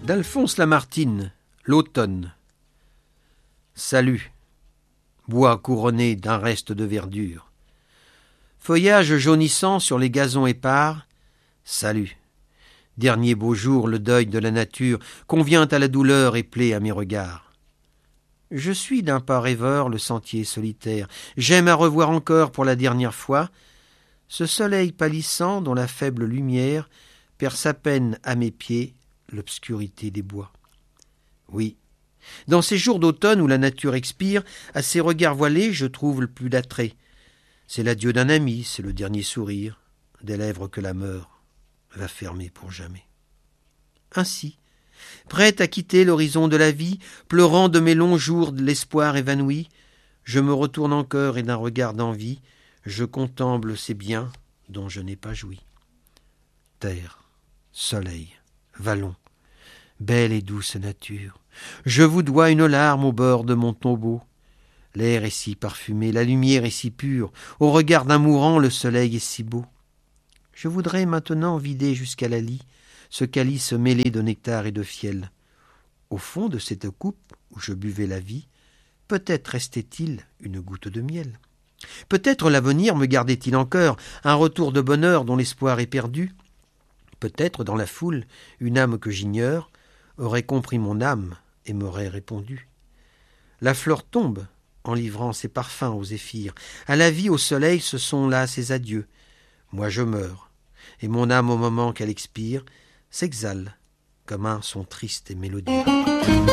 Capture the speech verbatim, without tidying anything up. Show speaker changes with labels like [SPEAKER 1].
[SPEAKER 1] d'Alphonse Lamartine, l'automne. Salut, bois couronné d'un reste de verdure. Feuillage jaunissant sur les gazons épars. Salut, dernier beau jour, le deuil de la nature convient à la douleur et plaît à mes regards. Je suis d'un pas rêveur le sentier solitaire. J'aime à revoir encore pour la dernière fois ce soleil pâlissant dont la faible lumière perce à peine à mes pieds l'obscurité des bois. Oui, dans ces jours d'automne où la nature expire, à ces regards voilés je trouve le plus d'attrait. C'est l'adieu d'un ami, c'est le dernier sourire des lèvres que la mort va fermer pour jamais. Ainsi, prêt à quitter l'horizon de la vie, pleurant de mes longs jours de l'espoir évanoui, je me retourne encore et d'un regard d'envie, je contemple ces biens dont je n'ai pas joui. Terre, soleil, vallon, belle et douce nature, je vous dois une larme au bord de mon tombeau. L'air est si parfumé, la lumière est si pure, au regard d'un mourant le soleil est si beau. Je voudrais maintenant vider jusqu'à la lie ce calice mêlé de nectar et de fiel. Au fond de cette coupe où je buvais la vie, peut-être restait-il une goutte de miel. Peut-être l'avenir me gardait-il encore un retour de bonheur dont l'espoir est perdu. Peut-être dans la foule, une âme que j'ignore aurait compris mon âme et m'aurait répondu. La fleur tombe en livrant ses parfums aux zéphyrs. À la vie, au soleil, ce sont là ses adieux. Moi je meurs, et mon âme au moment qu'elle expire s'exhale comme un son triste et mélodieux.